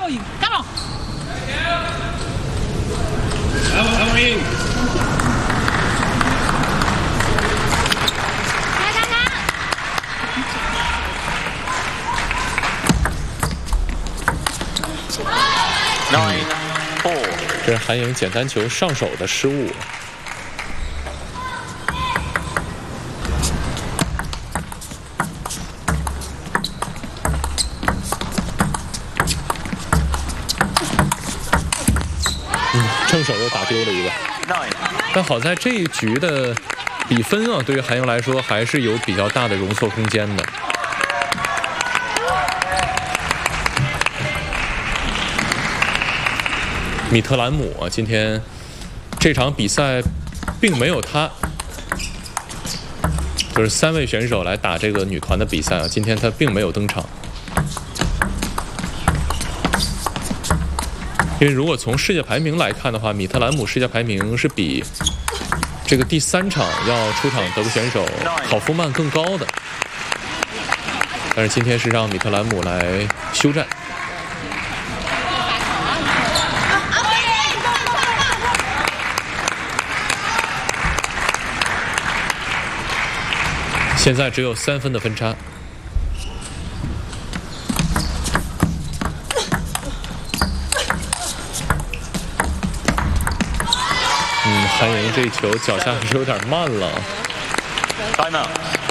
Come on. How are you? 9-4。 这是韩颖简单球上手的失误。正手又打丢了一个。但好在这一局的比分啊，对于韩颖来说还是有比较大的容错空间的。米特兰姆啊，今天这场比赛并没有他，就是3位选手来打这个女团的比赛啊，今天他并没有登场。因为如果从世界排名来看的话，米特兰姆世界排名是比这个第3场要出场德国选手考夫曼更高的，但是今天是让米特兰姆来休战。现在只有3分的分差。韩颖这球脚下是有点慢了。 Time out。